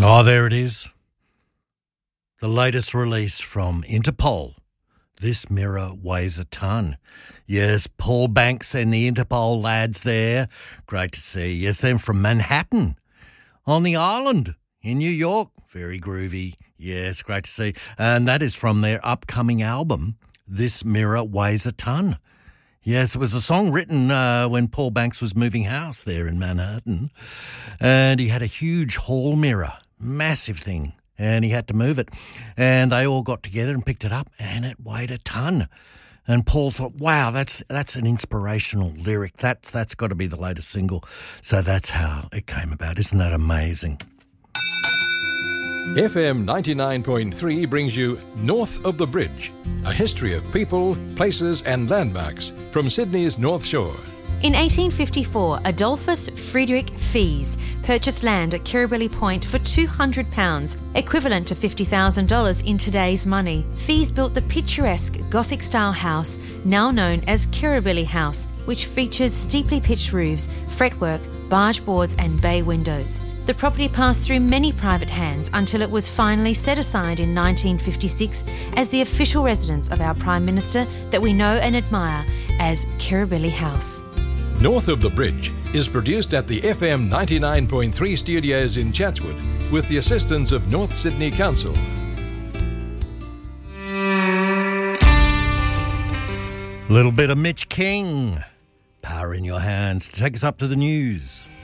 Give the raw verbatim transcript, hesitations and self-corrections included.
Oh, there it is. The latest release from Interpol. This mirror weighs a ton. Yes, Paul Banks and the Interpol lads there. Great to see. Yes, them from Manhattan on the island in New York. Very groovy. Yes, great to see. And that is from their upcoming album, This Mirror Weighs a Ton. Yes, it was a song written uh, when Paul Banks was moving house there in Manhattan. And he had a huge hall mirror, massive thing. And he had to move it. And they all got together and picked it up, and it weighed a ton. And Paul thought, wow, that's that's an inspirational lyric. That, that's got to be the latest single. So that's how it came about. Isn't that amazing? F M ninety-nine point three brings you North of the Bridge, a history of people, places and landmarks from Sydney's North Shore. In eighteen fifty-four, Adolphus Friedrich Fies purchased land at Kirribilli Point for two hundred pounds, equivalent to fifty thousand dollars in today's money. Fies built the picturesque Gothic-style house, now known as Kirribilli House, which features steeply pitched roofs, fretwork, barge boards and bay windows. The property passed through many private hands until it was finally set aside in nineteen fifty-six as the official residence of our Prime Minister that we know and admire as Kirribilli House. North of the Bridge is produced at the F M ninety-nine point three studios in Chatswood with the assistance of North Sydney Council. Little bit of Mitch King. Power in your hands to take us up to the news.